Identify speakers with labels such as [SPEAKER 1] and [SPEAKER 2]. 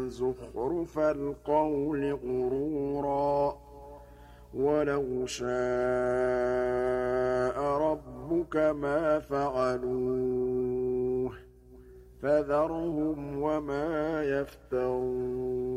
[SPEAKER 1] زُخْرُفَ الْقَوْلِ غُرُورًا ۚ وَلَوْ شَاءَ رَبُّكَ مَا فَعَلُوهُ ۖ فَذَرْهُمْ وَمَا يَفْتَرُونَ